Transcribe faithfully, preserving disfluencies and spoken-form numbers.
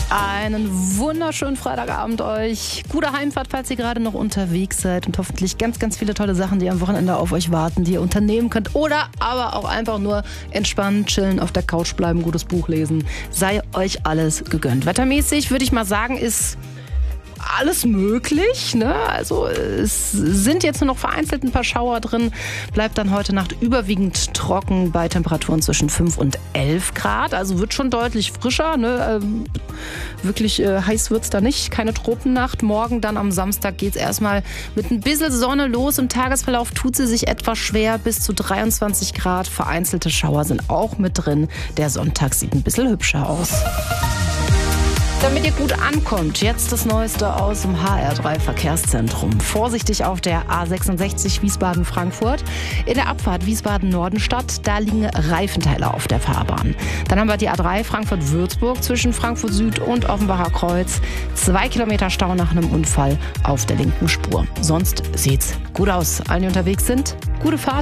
Einen wunderschönen Freitagabend euch. Gute Heimfahrt, falls ihr gerade noch unterwegs seid und hoffentlich ganz, ganz viele tolle Sachen, die am Wochenende auf euch warten, die ihr unternehmen könnt oder aber auch einfach nur entspannen, chillen, auf der Couch bleiben, gutes Buch lesen. Sei euch alles gegönnt. Wettermäßig würde ich mal sagen, ist alles möglich, ne? Also es sind jetzt nur noch vereinzelt ein paar Schauer drin. Bleibt dann heute Nacht überwiegend trocken bei Temperaturen zwischen fünf und elf Grad. Also wird schon deutlich frischer, ne? Ähm, wirklich äh, heiß wird's da nicht. Keine Tropennacht. Morgen dann am Samstag geht's erstmal mit ein bisschen Sonne los. Im Tagesverlauf tut sie sich etwas schwer. Bis zu dreiundzwanzig Grad. Vereinzelte Schauer sind auch mit drin. Der Sonntag sieht ein bisschen hübscher aus. Damit ihr gut ankommt, jetzt das Neueste aus dem H R drei Verkehrszentrum. Vorsichtig auf der A sechsundsechzig Wiesbaden-Frankfurt. In der Abfahrt Wiesbaden-Nordenstadt, da liegen Reifenteile auf der Fahrbahn. Dann haben wir die A drei Frankfurt-Würzburg zwischen Frankfurt Süd und Offenbacher Kreuz. Zwei Kilometer Stau nach einem Unfall auf der linken Spur. Sonst sieht's gut aus. Allen, die unterwegs sind, gute Fahrt.